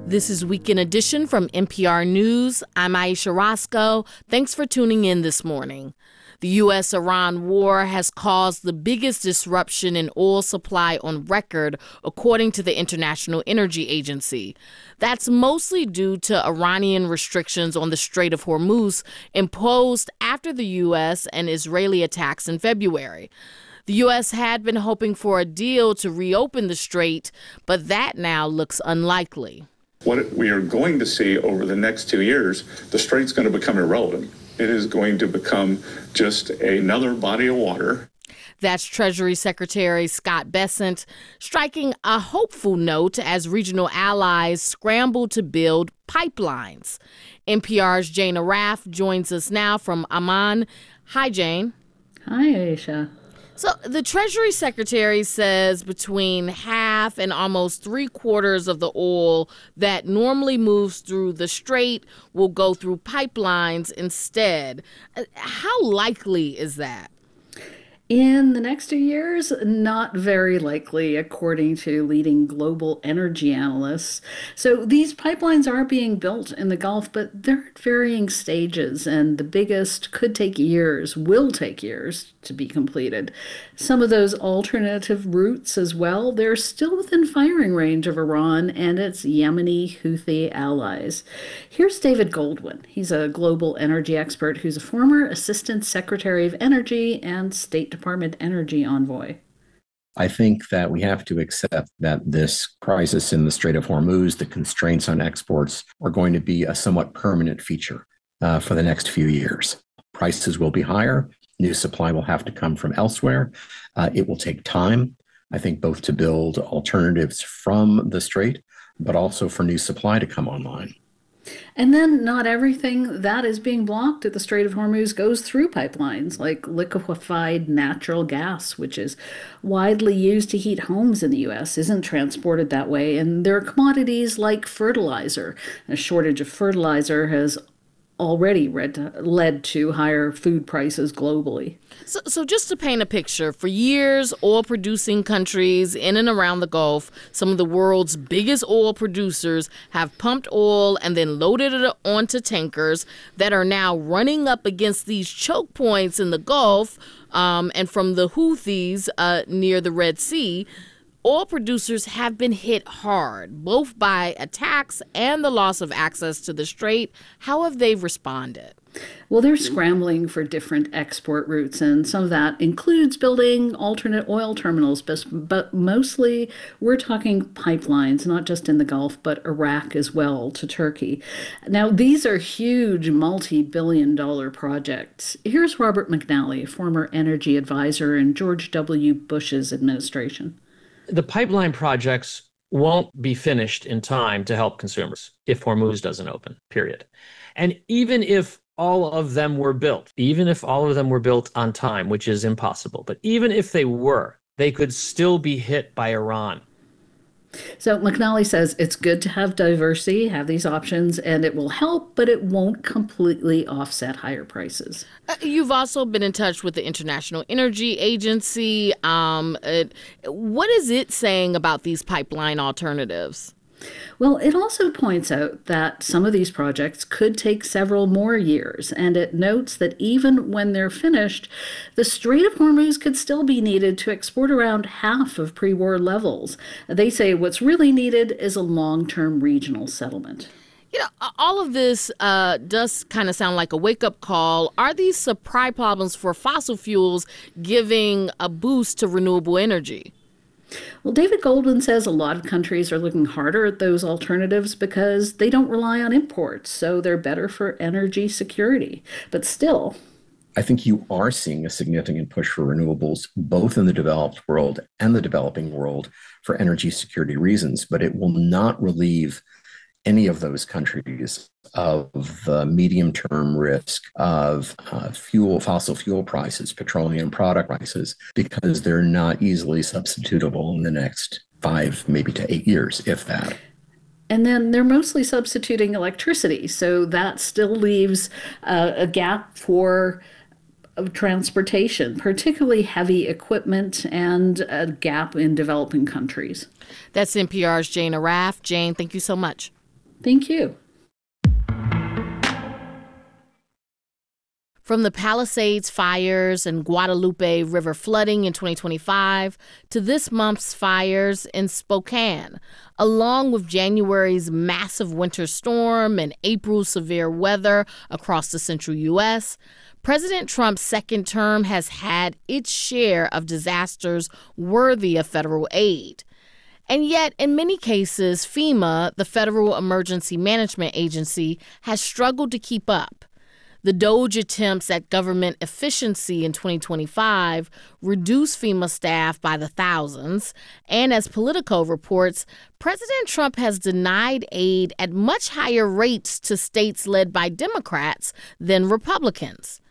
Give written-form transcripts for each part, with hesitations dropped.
This is Weekend Edition from NPR News. I'm Aisha Roscoe. Thanks for tuning in this morning. The U.S.-Iran war has caused the biggest disruption in oil supply on record, according to the International Energy Agency. That's mostly due to Iranian restrictions on the Strait of Hormuz imposed after the U.S. and Israeli attacks in February. The U.S. had been hoping for a deal to reopen the strait, but that now looks unlikely. What we are going to see over the next 2 years, the strait's going to become irrelevant. It is going to become just another body of water. That's Treasury Secretary Scott Bessent striking a hopeful note as regional allies scramble to build pipelines. NPR's Jane Arraf joins us now from Amman. Hi, Jane. Hi, Aisha. So the Treasury Secretary says between half and almost 3/4 of the oil that normally moves through the strait will go through pipelines instead. How likely is that? In the next 2 years, not very likely, according to leading global energy analysts. So these pipelines are being built in the Gulf, but they're at varying stages, and the biggest could take years, will take years to be completed. Some of those alternative routes as well, they're still within firing range of Iran and its Yemeni Houthi allies. Here's David Goldwyn. He's a global energy expert who's a former Assistant Secretary of Energy and State Department energy envoy. I think that we have to accept that this crisis in the Strait of Hormuz, the constraints on exports, are going to be a somewhat permanent feature for the next few years. Prices will be higher. New supply will have to come from elsewhere. It will take time, I think, both to build alternatives from the strait, but also for new supply to come online. And then not everything that is being blocked at the Strait of Hormuz goes through pipelines, like liquefied natural gas, which is widely used to heat homes in the U.S., isn't transported that way. And there are commodities like fertilizer. A shortage of fertilizer has already led to higher food prices globally. So just to paint a picture, for years, oil-producing countries in and around the Gulf, some of the world's biggest oil producers have pumped oil and then loaded it onto tankers that are now running up against these choke points in the Gulf and from the Houthis near the Red Sea. Oil producers have been hit hard, both by attacks and the loss of access to the strait. How have they responded? Well, they're scrambling for different export routes, and some of that includes building alternate oil terminals, but mostly we're talking pipelines, not just in the Gulf, but Iraq as well to Turkey. Now, these are huge multi-billion-dollar projects. Here's Robert McNally, former energy advisor in George W. Bush's administration. The pipeline projects won't be finished in time to help consumers if Hormuz doesn't open, period. And even if all of them were built, even if all of them were built on time, which is impossible, but even if they were, they could still be hit by Iran. So McNally says it's good to have diversity, have these options, and it will help, but it won't completely offset higher prices. You've also been in touch with the International Energy Agency. What is it saying about these pipeline alternatives? Well, it also points out that some of these projects could take several more years, and it notes that even when they're finished, the Strait of Hormuz could still be needed to export around half of pre-war levels. They say what's really needed is a long-term regional settlement. You know, all of this does kind of sound like a wake-up call. Are these supply problems for fossil fuels giving a boost to renewable energy? Well, David Goldwyn says a lot of countries are looking harder at those alternatives because they don't rely on imports, so they're better for energy security. But still, I think you are seeing a significant push for renewables, both in the developed world and the developing world, for energy security reasons, but it will not relieve any of those countries of the medium-term risk of fossil fuel prices, petroleum product prices, because they're not easily substitutable in the next 5, maybe to 8 years, if that. And then they're mostly substituting electricity, so that still leaves a gap for transportation, particularly heavy equipment, and a gap in developing countries. That's NPR's Jane Arraf. Jane, thank you so much. Thank you. From the Palisades fires and Guadalupe River flooding in 2025 to this month's fires in Spokane, along with January's massive winter storm and April's severe weather across the central U.S., President Trump's second term has had its share of disasters worthy of federal aid. And yet, in many cases, FEMA, the Federal Emergency Management Agency, has struggled to keep up. The DOGE attempts at government efficiency in 2025 reduced FEMA staff by the thousands, and as Politico reports, President Trump has denied aid at much higher rates to states led by Democrats than Republicans.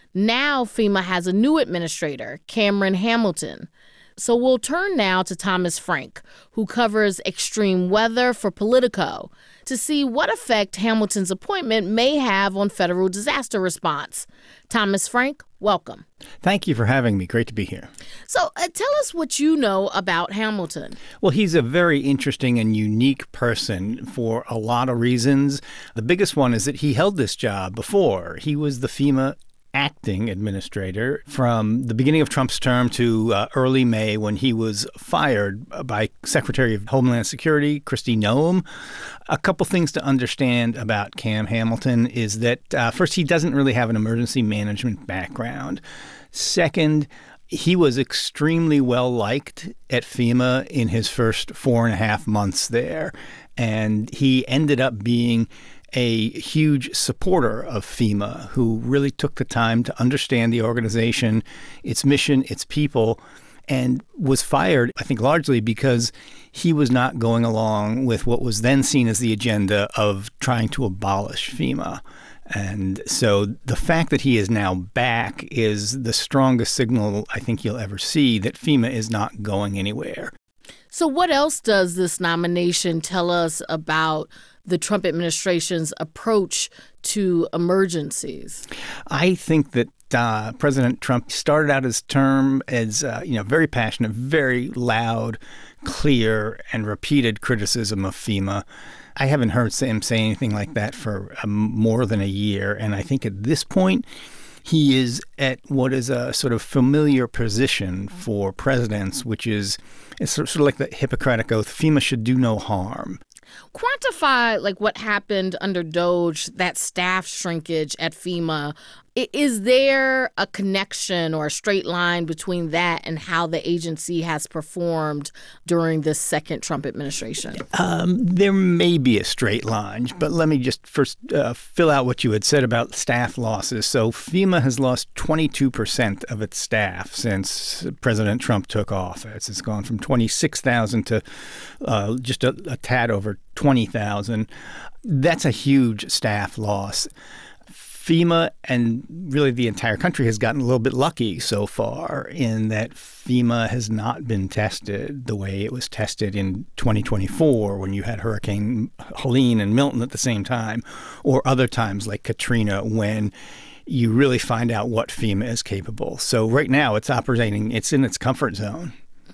Now FEMA has a new administrator, Cameron Hamilton. So we'll turn now to Thomas Frank, who covers extreme weather for Politico, to see what effect Hamilton's appointment may have on federal disaster response. Thomas Frank, welcome. Thank you for having me. Great to be here. So tell us what you know about Hamilton. Well, he's a very interesting and unique person for a lot of reasons. The biggest one is that he held this job before. He was the FEMA acting administrator from the beginning of Trump's term to early May, when he was fired by Secretary of Homeland Security Kristi Noem. A couple things to understand about Cam Hamilton is that, first, he doesn't really have an emergency management background. Second, he was extremely well liked at FEMA in his first 4.5 months there, and he ended up being a huge supporter of FEMA, who really took the time to understand the organization, its mission, its people, and was fired, I think, largely because he was not going along with what was then seen as the agenda of trying to abolish FEMA. And so the fact that he is now back is the strongest signal I think you'll ever see that FEMA is not going anywhere. So what else does this nomination tell us about the Trump administration's approach to emergencies? I think that President Trump started out his term as very passionate, very loud, clear, and repeated criticism of FEMA. I haven't heard him say anything like that for more than a year, and I think at this point he is at what is a sort of familiar position for presidents, which is it's sort of like the Hippocratic Oath: FEMA should do no harm. Quantify what happened under DOGE, that staff shrinkage at FEMA. Is there a connection or a straight line between that and how the agency has performed during this second Trump administration? There may be a straight line, but let me just first fill out what you had said about staff losses. So FEMA has lost 22% of its staff since President Trump took office. It's gone from 26,000 to just a tad over 20,000. That's a huge staff loss. FEMA and really the entire country has gotten a little bit lucky so far in that FEMA has not been tested the way it was tested in 2024 when you had Hurricane Helene and Milton at the same time, or other times like Katrina when you really find out what FEMA is capable. So right now it's operating, it's in its comfort zone.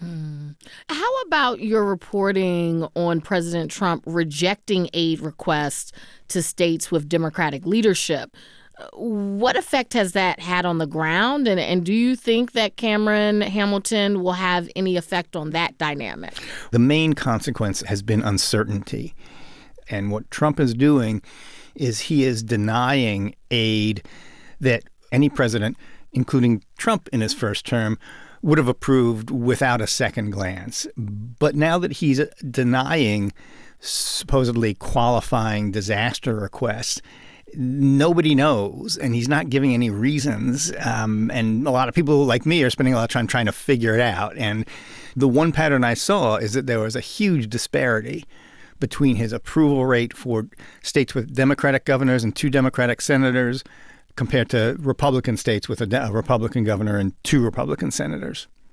How about your reporting on President Trump rejecting aid requests to states with Democratic leadership? What effect has that had on the ground? And do you think that Cameron Hamilton will have any effect on that dynamic? The main consequence has been uncertainty. And what Trump is doing is he is denying aid that any president, including Trump in his first term, would have approved without a second glance. But now that he's denying supposedly qualifying disaster requests, nobody knows, and he's not giving any reasons. And a lot of people like me are spending a lot of time trying to figure it out. And the one pattern I saw is that there was a huge disparity between his approval rate for states with Democratic governors and 2 Democratic senators compared to Republican states with a Republican governor and 2 Republican senators.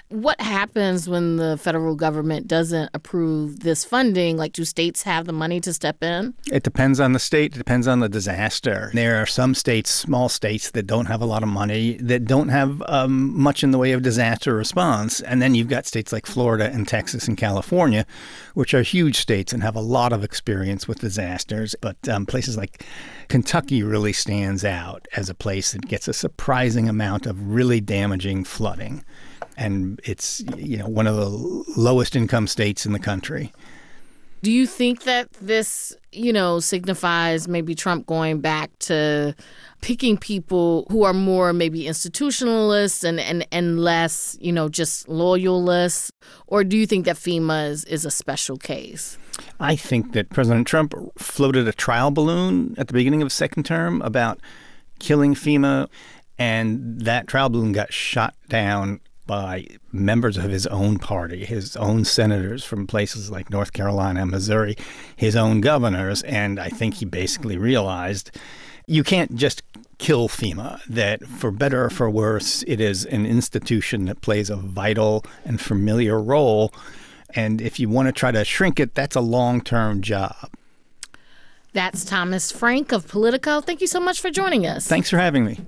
What happens when the federal government doesn't approve this funding? Like, do states have the money to step in? It depends on the state. It depends on the disaster. There are some states, small states, that don't have a lot of money, that don't have much in the way of disaster response. And then you've got states like Florida and Texas and California, which are huge states and have a lot of experience with disasters. But places like Kentucky really stands out as a place that gets a surprising amount of really damaging flooding. And it's, one of the lowest income states in the country. Do you think that this, signifies maybe Trump going back to picking people who are more maybe institutionalists and less, just loyalists? Or do you think that FEMA is a special case? I think that President Trump floated a trial balloon at the beginning of his second term about killing FEMA, and that trial balloon got shot down by members of his own party, his own senators from places like North Carolina and Missouri, his own governors. And I think he basically realized you can't just kill FEMA, that for better or for worse, it is an institution that plays a vital and familiar role. And if you want to try to shrink it, that's a long-term job. That's Thomas Frank of Politico. Thank you so much for joining us. Thanks for having me.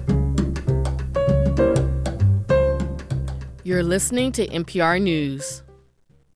You're listening to NPR News.